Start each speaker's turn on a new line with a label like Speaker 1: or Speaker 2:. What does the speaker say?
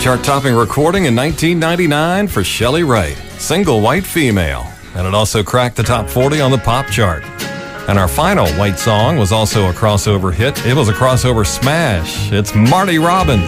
Speaker 1: chart-topping recording in 1999 for Shelley Wright, Single White Female. And it also cracked the top 40 on the pop chart. And our final white song was also a crossover hit. It was a crossover smash. It's Marty Robbins.